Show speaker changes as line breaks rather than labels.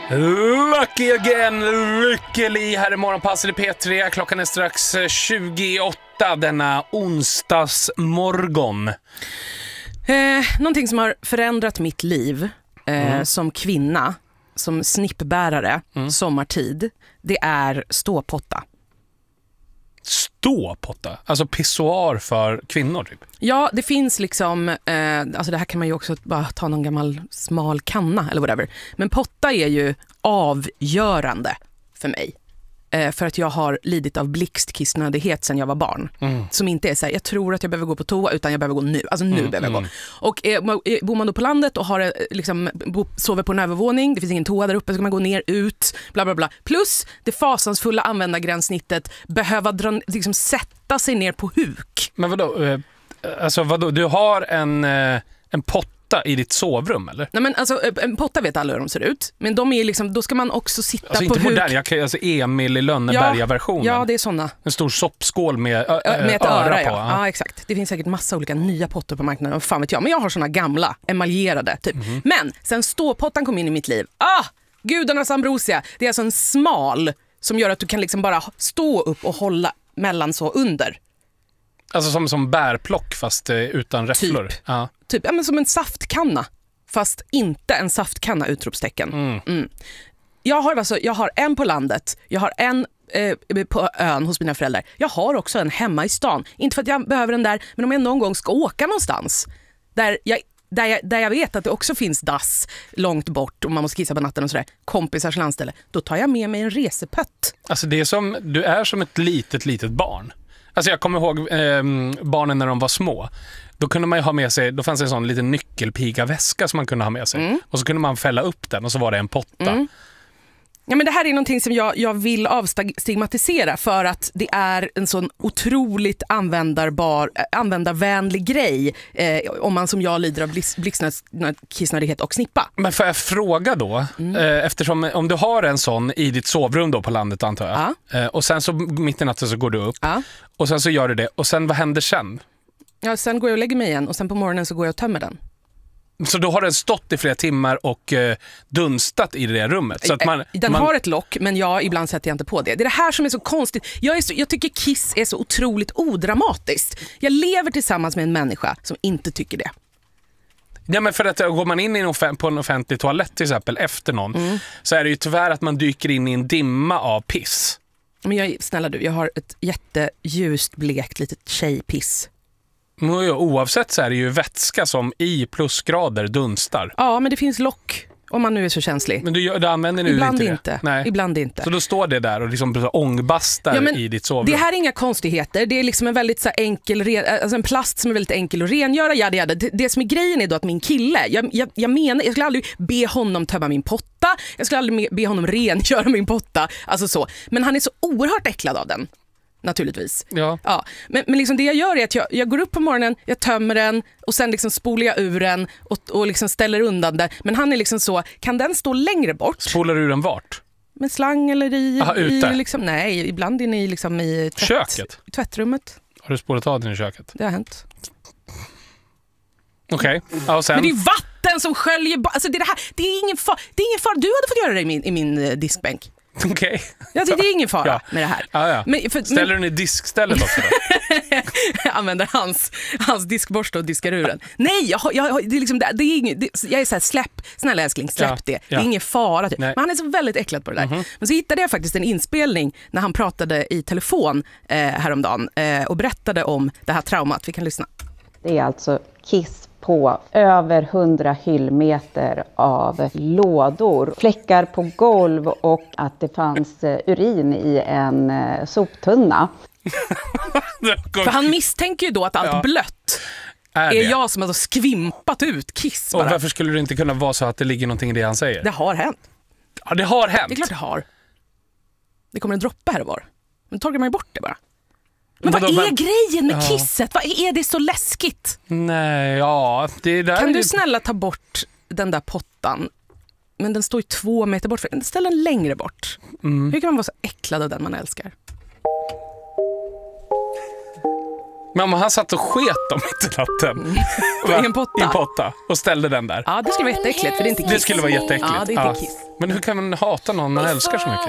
Lucky again, lycklig här i morgonpasset i P3. Klockan är strax 28 denna onsdagsmorgon.
Någonting som har förändrat mitt liv som kvinna, som snippbärare, sommartid, det är ståpotta.
Ståpotta? Alltså pissoar för kvinnor typ?
Ja, det finns liksom, alltså det här kan man ju också bara ta någon gammal smal kanna eller whatever. Men potta är ju avgörande för mig. För att jag har lidit av blixtkissnödighet sedan jag var barn. Som inte är så här, jag tror att jag behöver gå på toa, utan jag behöver gå nu. Alltså nu behöver jag gå. Och bor man då på landet och har liksom, sover på en övervåning, det finns ingen toa där uppe, så kan man gå ner, ut, bla bla bla. Plus det fasansfulla användargränssnittet, behöva liksom sätta sig ner på huk.
Men vadå? Alltså vadå? Du har en potta i ditt sovrum, eller?
Nej, men alltså en potta vet alla hur de ser ut. Men de är liksom, då ska man också sitta
alltså
på
inte
huk.
modern, alltså Emil i Lönneberga-versionen.
Ja, det är såna.
En stor soppskål med
ett
öra på.
Ja, exakt. Det finns säkert massa olika nya pottor på marknaden. Fan vet jag. Men jag har såna gamla, emaljerade typ. Men sen ståpottan kom in i mitt liv. Gudarnas ambrosia. Det är alltså en smal som gör att du kan liksom bara stå upp och hålla mellan så under.
Alltså som bärplock fast utan räfflor.
Typ.
Ja.
Typ, ja, men som en saftkanna. Fast inte en saftkanna, utropstecken. Jag har en på landet. Jag har en på ön hos mina föräldrar. Jag har också en hemma i stan. Inte för att jag behöver den där, men om jag någon gång ska åka någonstans där jag vet att det också finns dass långt bort och man måste kissa på natten och sådär, kompisars landställe, då tar jag med mig en resepött.
Alltså det är som, du är som ett litet barn. Alltså jag kommer ihåg barnen när de var små. Då kunde man ju ha med sig, då fanns det en sån liten nyckelpiga-väska som man kunde ha med sig. Och så kunde man fälla upp den och så var det en potta.
Ja, men det här är någonting som jag vill avstigmatisera, för att det är en sån otroligt användarvänlig grej om man som jag lider av blixtkissnödighet och snippa.
Men får jag fråga då, eftersom om du har en sån i ditt sovrum då på landet antar jag, och sen så mitt i natten så går du upp och sen så gör du det, och sen vad händer sen?
Ja, sen går jag och lägger mig igen och sen på morgonen så går jag och tömmer den. Så
då har den stått i flera timmar och dunstat i det rummet. Så att
den har ett lock, men ibland sätter jag inte på det. Det är det här som är så konstigt. Jag tycker kiss är så otroligt odramatiskt. Jag lever tillsammans med en människa som inte tycker det.
Ja, men för att går man in på en offentlig toalett till exempel efter någon, så är det ju tyvärr att man dyker in i en dimma av piss.
Men snälla du, jag har ett jätteljust blekt litet tjejpiss.
Oavsett så är det ju vätska som i plusgrader dunstar.
Ja, men det finns lock om man nu är så känslig.
Men du använder nu
ibland
inte det? Nej.
Ibland inte.
Så då står det där och liksom ångbastar i ditt sovrum.
Det här är inga konstigheter. Det är liksom en väldigt så enkel, alltså en plast som är väldigt enkel att rengöra. Det som är grejen är då att min kille, jag menar, jag skulle aldrig be honom tömma min potta. Jag skulle aldrig be honom rengöra min potta. Alltså så. Men han är så oerhört äcklad av den. Naturligtvis. Ja. Men liksom det jag gör är att jag går upp på morgonen, jag tömmer den och sen liksom spolar jag ur den och liksom ställer undan den. Men han är liksom så, kan den stå längre bort?
Spolar du ur den vart?
Med slang eller
ute?
Liksom, nej, ibland inne i liksom i
köket?
I tvättrummet.
Har du spolat av den i köket?
Det har hänt.
Okej. Ja, sen...
Men det är vatten som sköljer alltså det är ingen fara. Det är ingen fara. Du hade fått göra det i min diskbänk.
Okej.
Ja, det är ingen fara med det här.
Ja. Ställer den i diskstället också då?
Jag använder hans diskborste och diskar ur den. Nej, det är liksom, det är inget, jag är så här, snälla älskling, släpp det. Det är ingen fara. Typ. Men han är så väldigt äcklad på det där. Men så hittade jag faktiskt en inspelning när han pratade i telefon häromdagen och berättade om det här traumat. Vi kan lyssna.
Det är alltså kiss på över 100 hyllmeter av lådor, fläckar på golv och att det fanns urin i en soptunna.
För han misstänker ju då att allt blött är jag som har skvimpat ut kiss bara.
Och varför skulle det inte kunna vara så att det ligger någonting i det han säger?
Det har hänt.
Ja, det har hänt.
Det är klart det har. Det kommer en droppe här och var. Men torkar man ju bort det bara. Men vad är grejen med kisset? Vad är det så läskigt?
Nej, det där.
Kan du snälla ta bort den där pottan? Men den står ju 2 meter bort. Ställ den längre bort. Hur kan man vara så äcklad av den man älskar?
Men om han satt och sket dem mitt i natten.
I en potta.
Och ställde den där.
Ja, det skulle vara jätteäckligt, för det är inte kiss.
Det skulle vara jätteäckligt.
Ja, det är inte kiss.
Men hur kan man hata någon man älskar så mycket?